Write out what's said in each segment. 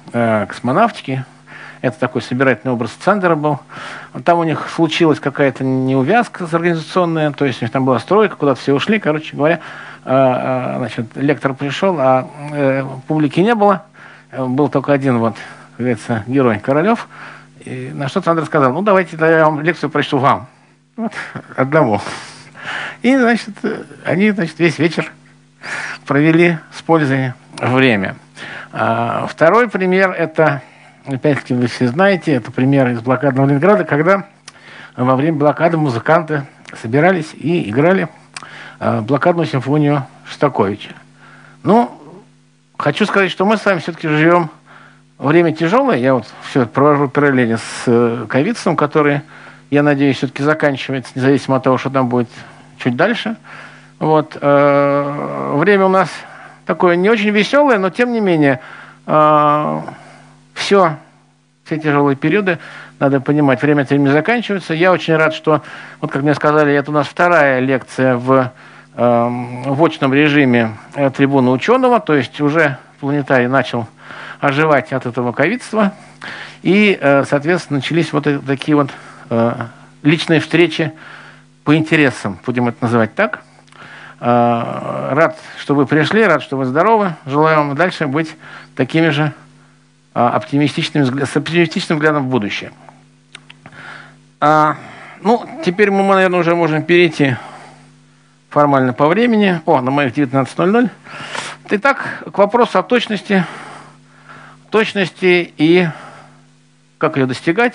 космонавтики. Это такой собирательный образ Цандера был. Там у них случилась какая-то неувязка организационная, то есть у них там была стройка, куда-то все ушли. Короче говоря, значит, лектор пришел, а публики не было. Был только один, вот, как говорится, герой Королев. И на что Цандер сказал: ну, давайте я вам лекцию прочту вам. Вот, одному. И, значит, они, значит, весь вечер провели с пользой время. Второй пример – это, опять-таки, вы все знаете, это пример из блокадного Ленинграда, когда во время блокады музыканты собирались и играли блокадную симфонию Шостаковича. Ну, хочу сказать, что мы с вами все-таки живем время тяжелое. Я вот все провожу параллели с ковидом, который, я надеюсь, все-таки заканчивается, независимо от того, что там будет чуть дальше. Вот. Время у нас такое не очень веселое, но тем не менее все тяжелые периоды, надо понимать, время от времени заканчивается. Я очень рад, что, вот как мне сказали, это у нас вторая лекция в очном режиме трибуны ученого, то есть уже планетарий начал оживать от этого ковидства. И, соответственно, начались вот такие вот личные встречи по интересам, будем это называть так. Рад, что вы пришли, рад, что вы здоровы. Желаю вам дальше быть такими же с оптимистичным взглядом в будущее. Ну, теперь мы, наверное, уже можем перейти формально по времени. На моих 19:00. Итак, к вопросу о точности и как ее достигать,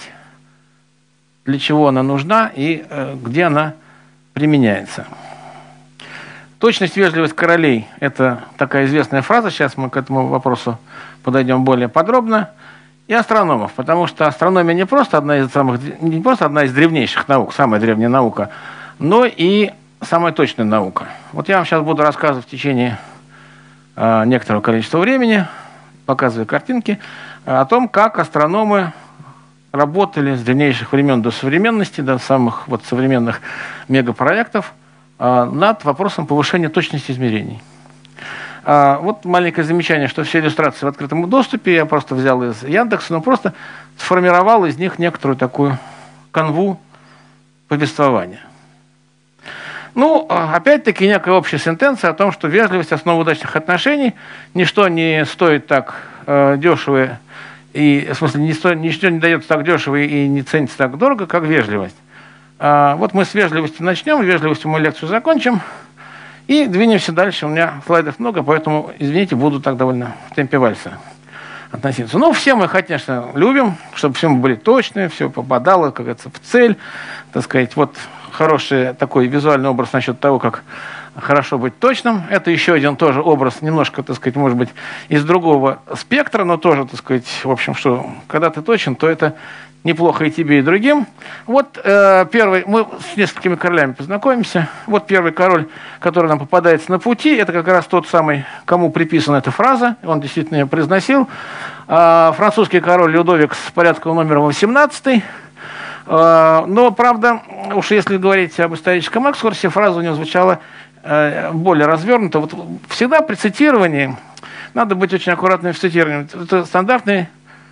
для чего она нужна и где она применяется. Точность, вежливость королей – это такая известная фраза. Сейчас мы к этому вопросу подойдем более подробно. И астрономов, потому что астрономия не просто одна из древнейших наук, самая древняя наука, но и самая точная наука. Вот я вам сейчас буду рассказывать в течение некоторого количества времени, показывая картинки, о том, как астрономы работали с древнейших времен до современности, до самых вот современных мегапроектов, над вопросом повышения точности измерений. Вот маленькое замечание, что все иллюстрации в открытом доступе я просто взял из Яндекса, но просто сформировал из них некоторую такую канву повествования. Ну, опять-таки, некая общая сентенция о том, что вежливость – основа удачных отношений, ничто не стоит так дешево, и, в смысле, ничто не дается так дешево и не ценится так дорого, как вежливость. Вот мы с вежливости начнем, вежливостью мы лекцию закончим и двинемся дальше. У меня слайдов много, поэтому, извините, буду так довольно в темпе вальса относиться. Ну, все мы, конечно, любим, чтобы все мы были точные, все попадало, как говорится, в цель, так сказать. Вот хороший такой визуальный образ насчет того, как хорошо быть точным. Это еще один тоже образ, немножко, так сказать, может быть, из другого спектра, но тоже, так сказать, в общем, что когда ты точен, то это неплохо и тебе, и другим. Вот первый, мы с несколькими королями познакомимся. Вот первый король, который нам попадается на пути, это как раз тот самый, кому приписана эта фраза, он действительно ее произносил. Французский король Людовик с порядковым номером 18. Но, правда, уж если говорить об историческом экскурсе, фраза у него звучала более развернуто. Вот всегда при цитировании надо быть очень аккуратным в цитировании. Это стандартная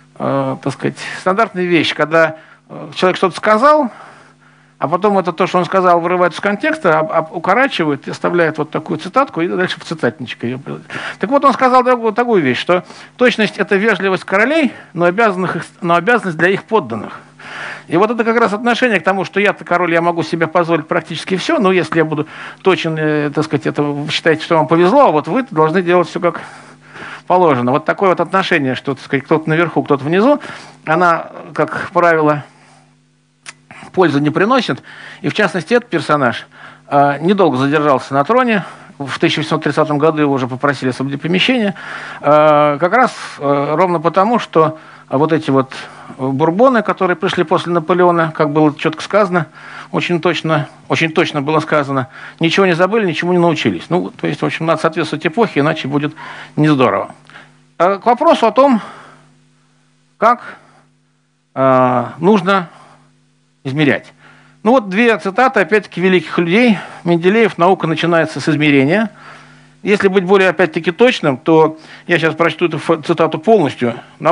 вещь, когда человек что-то сказал, а потом это то, что он сказал, вырывается из контекста, укорачивают и оставляют вот такую цитатку, и дальше в цитатничек ее. Так вот, он сказал такую вещь, что точность – это вежливость королей, но обязанность для их подданных. И вот это как раз отношение к тому, что я-то король, я могу себе позволить практически все, но если я буду точен, так сказать, это вы считаете, что вам повезло, а вот вы должны делать все как положено. Вот такое вот отношение, что, так сказать, кто-то наверху, кто-то внизу, она, как правило, пользу не приносит. И, в частности, этот персонаж недолго задержался на троне. В 1830 году его уже попросили освободить помещение. Как раз ровно потому, что вот эти вот бурбоны, которые пришли после Наполеона, как было четко сказано, очень точно было сказано, ничего не забыли, ничему не научились. Ну, то есть, в общем, надо соответствовать эпохе, иначе будет не здорово. К вопросу о том, как нужно измерять. Ну вот две цитаты, опять-таки, великих людей. Менделеев: «Наука начинается с измерения». Если быть более, опять-таки, точным, то я сейчас прочту эту цитату полностью.